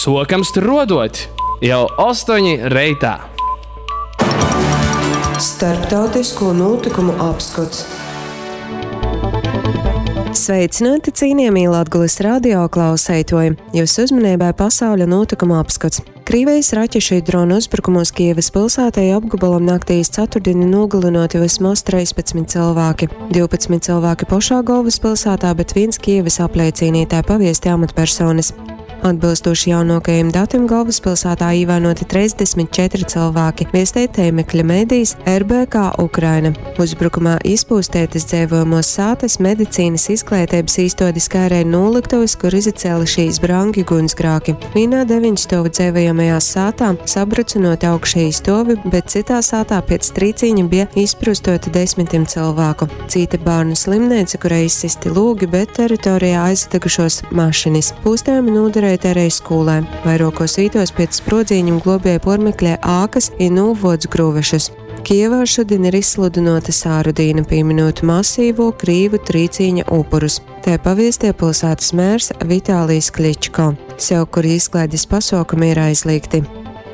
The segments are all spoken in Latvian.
sokams tur rodot jau 8 reitā. Starptautisko notikumu apskats. Sveicināti, cienījamie Latgules radio klausētoji! Jūsu uzmanībai pasauļa notikumu apskats. Krievijas raķešu dronu uzbrukumos Kievas pilsētai apgabalam naktīs ceturtdienu nogalinoti vismaz 13 cilvēki. 12 cilvēki pašā galvaspilsētā, bet viens Kievas apliecīnītāji paviesti amatpersonas. Atbilstoši jaunākajiem datiem galvaspilsētā ievainoti 34 cilvēki, viestēja tīmekļa medijas RBK Ukraina. Uzbrukumā izpūstētas dzīvojamos sātas medicīnas izglītības īstotis kārēja noliktavas, kur izcēla šīs brangi gunsgrāki. Vienā 9 stovu dzīvojamajās sātā sabrucinot augšēji stovi, bet citā sātā pēc trīcīņa bija izprustoti 10 cilvēku. Cita bērnu slimnīca, kurai izsisti lūgi, bet teritorijā aizdegušos mašinas. Pūstējumi noderēja arī skolē. Vairākos vītos pēc sprodziņiem globēja pormeklē ākas i nūvods grūvešus. Kievā šodien ir izsludinota sārudīna, pieminot masīvo Krīvu trīcīņa upurus. Tā paviestie pilsētas mērs Vitālijs Kličko. Sev, kur izklaides pasaukumi ir aizliegti.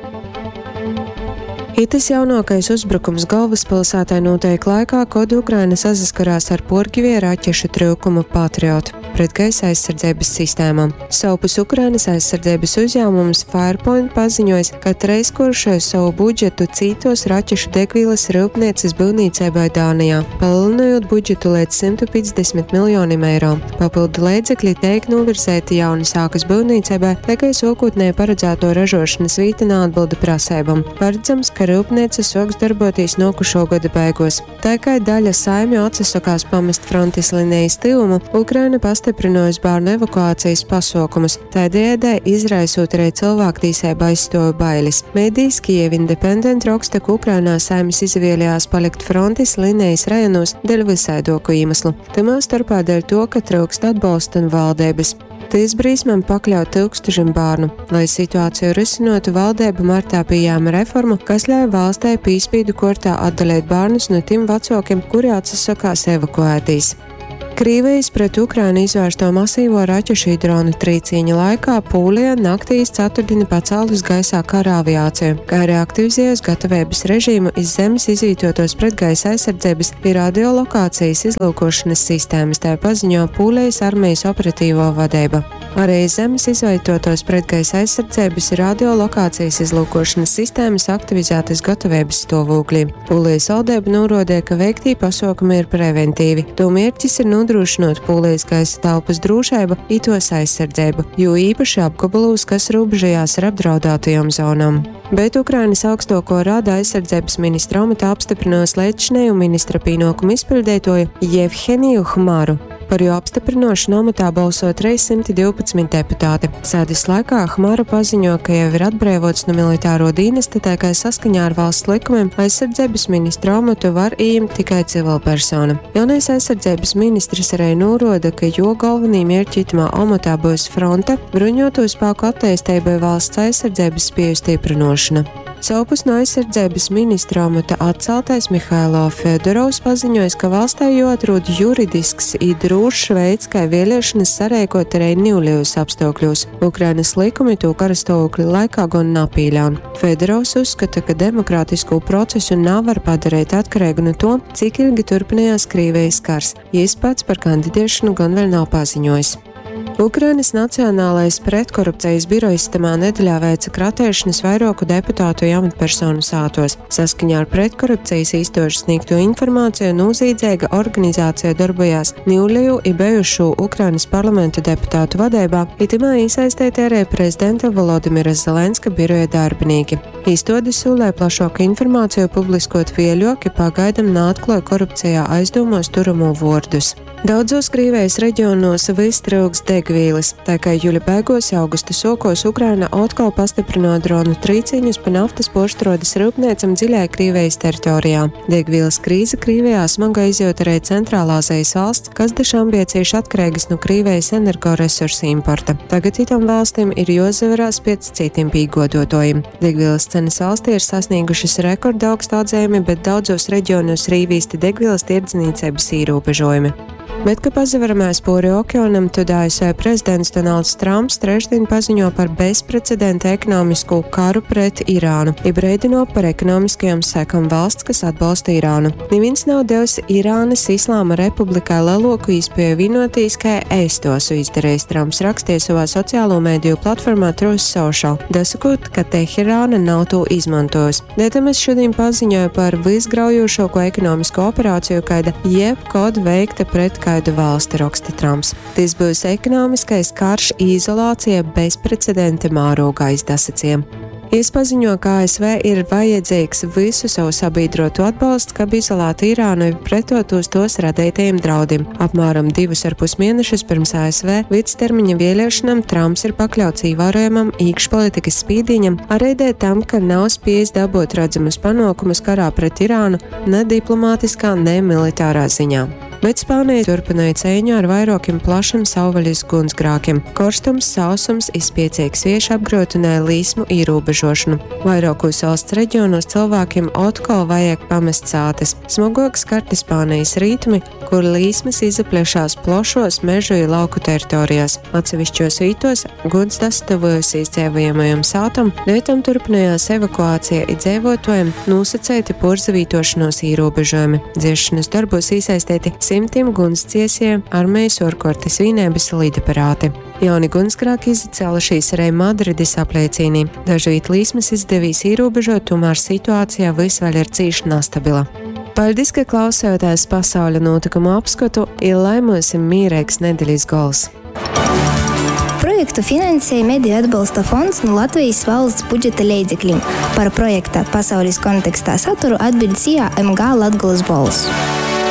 Itis jaunākais uzbrukums galvaspilsētai notiek laikā, kad Ukraina saskarās ar porgivie raķešu trūkumu Patriot pretgaisa aizsardzības sistēmām. Savpus Ukrainas aizsardzības uzņēmums Firepoint paziņojis, ka treizkuršoja savu budžetu citos raķešu degvīlas rūpnieces būvniecībai Dānijā, palielinot budžetu līdz 150 miljoniem eiro. Papildu līdzekļi tiek novirzēti jaunas ākas būvniecībai, tikai sākotnēji paredzēto ražošanas vīta neatbilda prasībām. Paredzams, ka rūpniece sāks darboties nākošo gada beigās. Tā kā daļa saimju atsakās pamest frontes linijas tūmu, Ukraina pastiprinājusi bērnu evakuācijas pasākumus, tādējādi izraisot arī cilvēktiesību aizstāvju bailes. Medijas Kyiv Independent raksta, ka Ukrainā saimes izvēlējās palikt frontes linijas rajonos dēļ visaidoku iemeslu. Tamā starpā dēļ to, ka trūkst atbalsta un valdības. Tīs brīsmēm pakļaut tūkstošiem bērnu. Lai situāciju risinotu, valdība martā pieņēma reformu, kas ļauj valstī pīspīdu kārtā atdalīt bērnus no tiem vecākiem, kuri atsakās evakuētīs. Krievijas pret Ukrainu izvērsto masīvo raķešu dronu trīcīņa laikā Pūlijā naktīs ceturtdienu pacēlus gaisā kara aviāciju, kā arī aktivizējas gatavības režīmu iz zemes izvītotos pretgaisa aizsardzības ir radiolokācijas izlūkošanas sistēmas, tā paziņo Pūlijas armijas operatīvo vadība. Arī zemes izveidotos pretgaisa aizsardzības ir radiolokācijas izlūkošanas sistēmas aktivizētas gatavības stāvoklī. Pūlijas valdība norādīja, ka veiktī pasākumi ir preventīvi. To mērķis ir nodrošinot Pūlijas gaisa telpas drošību, tos aizsardzību, jo īpaši apgabalos, kas robežojās ar apdraudētajām zonām. Bet Ukrainas augstāko rada aizsardzības ministra amatā apstiprinās līdzinēju ministra pienākumu izpildītāju Jevheniju Hmaru. Par jo apstiprināšanu amatā balso 312 deputāti. Sēdes laikā Hmara paziņo, ka jau ir atbrīvots no militāro dienesta, tā kā saskaņā ar valsts likumiem aizsardzības ministra amatu var ieņemt tikai civilpersona. Jaunais aizsardzības ministrs arī norāda, ka jo galvenī mērķi itamā amatā būs fronte, bruņoto spēku attīstībai valsts aizsardzības spēju stiprināšana. Savpus no aizsardzības ministra amata atceltais Mihailo Fedorovs paziņojis, ka valstī jāatrod juridisks un drošs veids, kā vēlēšanas sarēkot arī nīvļos apstākļos. Ukrainas likumi to karastāvokļa laikā gan napīļaun. Fedorovs uzskata, ka demokrātisko procesu nevar padarīt atkarīgu no to, cik ilgi turpinājās Krievijas kars. Jis pats par kandidēšanu gan vēl nav paziņojis. Ukrainas Nacionālais pretkorupcijas birojs tamā nedēļā veica kratēšanas vairāku deputātu un amatpersonu sātos. Saskaņā ar pretkorupcijas īstošu sniegto informāciju noziedzīga organizācija darbojās nīvļu un bijušu Ukrainas parlamenta deputātu vadībā, itamā iesaistīti arī prezidenta Volodimira Zelenska biroja darbinieki. Īstodi sūlē plašāku informāciju publiskot vieļoki pagaidam neatklāja korupcijā aizdomos turamo vārdus. Daudzos Krievijas reģionos vistrūks degvīlas, tā kā jūļa beigās augusta sokos Ukraina atkal pastiprināja dronu trīcīņus pa naftas porštrodas rūpniecam dziļai Krievijas teritorijā. Degvīlas krīze Krievijā smaga izjūt arī Centrālāzijas valsts, kas dažām bija cieši atkarīgas no Krievijas energoresursu importa. Tagad itam valstīm ir jāsaverās pēc citiem pīgodotājiem. Degvīlas cenas valstī ir sasniegušas rekorda augstu atzējumi, bet daudzos reģionos ir īvīsti degvīlas tirdzniecības ierobežojumi. Bet, ka pazavaramais pori okeānam, tad ASV prezidents Donalds Trumps trešdien paziņo par bezprecedenta ekonomisku karu pret Irānu, jeb brīdino par ekonomiskajām sekām valsts, kas atbalsta Irānu. Neviens nav devis Irānas Islāma republikai leloku īspēju vienotīs, kā es to esmu izdarījis, Trumps rakstīja savā sociālo mēdīju platformā Truth Social, dasakot, ka Teherāna nav to izmantojusi. Dēļ es šodien paziņoju par visgraujošāko ekonomisko operāciju, kāda jebkad veikta pret kādu valsti, raksta Trumps. Tas būs ekonomiskais karš izolācija bezprecedenta mārūgā izdasaciem. Es paziņoju, ka ASV ir vajadzīgs visu savu sabiedrotu atbalsts, kā izolētu Irānu pretotos tos radītajiem draudiem. Apmēram 2,5 mēnešus pirms ASV vidustermiņa vēlēšanām Trumps ir pakļauts ievērojamam iekšpolitikas spīdiņam, arī dēļ tam, ka nav spējis dabūt redzamus panākumus karā pret Irānu ne diplomātiskā, ne militārā ziņā. Bet Spānija turpināja cīņu ar vairākiem plašiem savvaļas gunsgrākiem. Karstums, sausums, izspiecīgs vieši apgrūtināja līsmu ierobežošanu. Vairākos valsts reģionos cilvēkiem atkal vajag pamest sātes. Smogāk skarti Spānijas rītumi, kur līsmas izaplešās plašos mežu un lauku teritorijās. Atsevišķos vītos guns dastavojas izdzīvojamajam sātam, dēļ turpinājās evakuācija iedzīvotājiem, nosacīti porzavītošanos ierobežojumi. Dziešanas darbos iesaistīti simtiem gunsciesiem, armijas orkortes vienības līdaparāti. Jauni gunsgrāki izcēlušies arī Madrides apliecīnī. Dažu līsmas izdevīs ierobežot, tomēr situācijā viss vēl ir cīši nestabila. Paldies, ka klausījāties pasaules notikumu apskatu, un lai mums ir mīrīgs nedēļas gals. Projektu finansēja Mediju atbalsta fonds no Latvijas valsts budžeta līdzekļiem. Par projekta pasaules kontekstā saturu atbild CIA MG Latgolas balss.